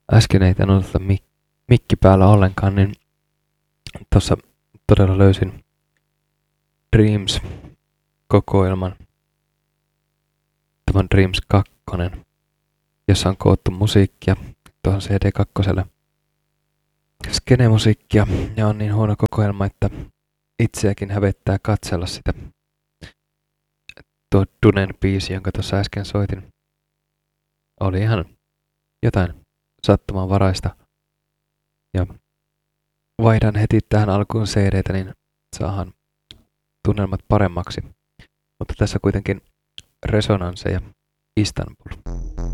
äsken ei tainnut olla mikki päällä ollenkaan, niin tuossa todella löysin Dreams-kokoelman. Tämä on Dreams 2, jossa on koottu musiikkia tuohon CD2. Skene-musiikkia, ja on niin huono kokoelma, että itseäkin hävettää katsella sitä. Tuo Dunen biisi, jonka tuossa äsken soitin, oli ihan jotain sattumanvaraista. Ja vaihdan heti tähän alkuun CDtä, niin saadaan tunnelmat paremmaksi. Mutta tässä kuitenkin Resonance ja Istanbul.